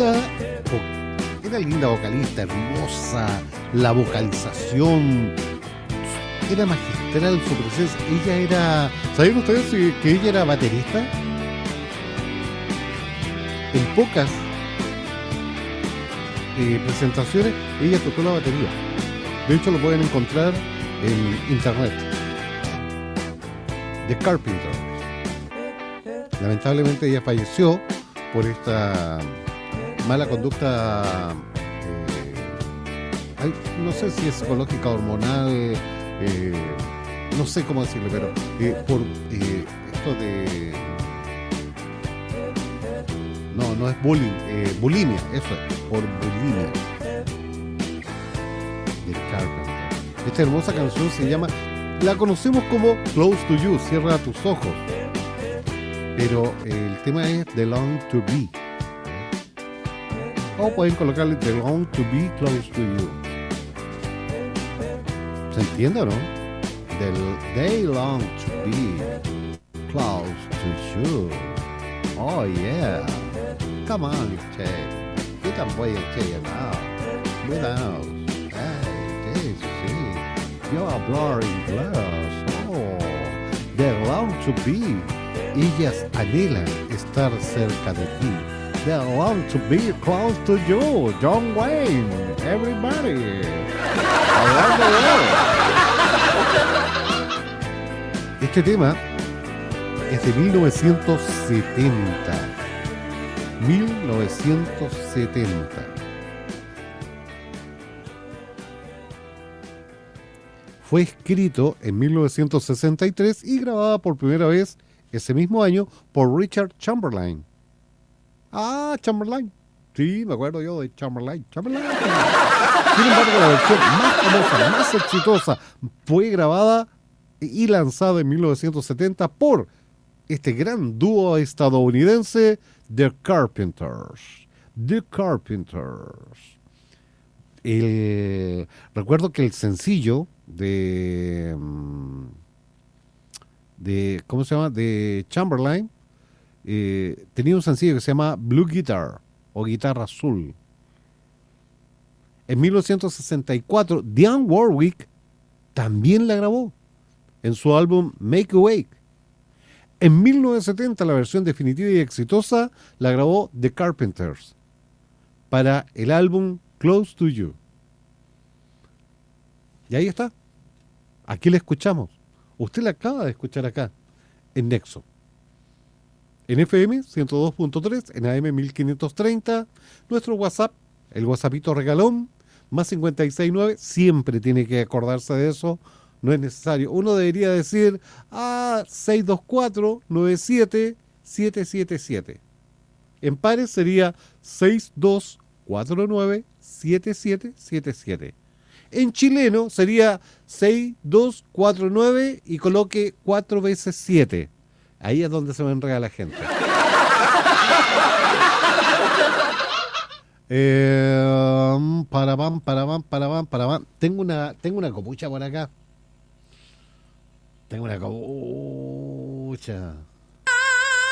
era linda vocalista, hermosa, la vocalización, era magistral su presencia. Ella era, ¿sabían ustedes que ella era baterista? En pocas presentaciones ella tocó la batería. De hecho lo pueden encontrar en internet. The Carpenters. Lamentablemente ella falleció por esta mala conducta, no sé si es psicológica, hormonal, no sé cómo decirlo, pero por esto de... No es bullying, bulimia, eso es, por bulimia. The Carpenters. Esta hermosa canción se llama, la conocemos como Close to You, cierra tus ojos, pero el tema es The Long to Be. O pueden colocarle The Long to Be Close to You. ¿Se entiende o no? They long to be close to you. Oh yeah. Come on, Che. You can play it, Che, now. Without. Hey, sí. You are blurring glass. Oh. They long to be. Ellas anhelan estar cerca de ti. They long to be close to you. John Wayne. Everybody. Around the world. Este tema es de 1970. 1970. Fue escrito en 1963 y grabada por primera vez ese mismo año por Richard Chamberlain. Ah, Chamberlain. Sí, me acuerdo yo de Chamberlain. Sin embargo, la versión más famosa, más exitosa, fue grabada y lanzada en 1970 por este gran dúo estadounidense, The Carpenters. The Carpenters. Recuerdo que el sencillo de ¿cómo se llama? De Chamberlain, tenía un sencillo que se llama Blue Guitar o Guitarra Azul. En 1964, Dionne Warwick también la grabó en su álbum Make Awake. En 1970, la versión definitiva y exitosa la grabó The Carpenters para el álbum Close to You. Y ahí está. Aquí la escuchamos. Usted la acaba de escuchar acá, en Nexo. En FM 102.3, en AM 1530, nuestro WhatsApp, el WhatsAppito regalón, más 569, siempre tiene que acordarse de eso, no es necesario. Uno debería decir, 624-97-777. En pares sería 6249-7777. En chileno sería 6249 y coloque 4 veces 7. Ahí es donde se me enreda la gente. Parabam. Tengo una copucha por acá. Tengo una copucha.